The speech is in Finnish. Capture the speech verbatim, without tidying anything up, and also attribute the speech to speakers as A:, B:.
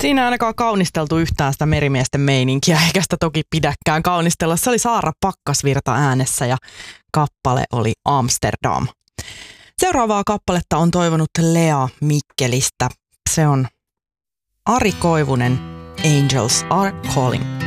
A: Siinä ei ainakaan kaunisteltu yhtään sitä merimiesten meininkiä, eikä sitä toki pidäkään kaunistella. Se oli Saara Pakkasvirta äänessä ja kappale oli Amsterdam. Seuraavaa kappaletta on toivonut Lea Mikkelistä. Se on Ari Koivunen, Angels Are Calling.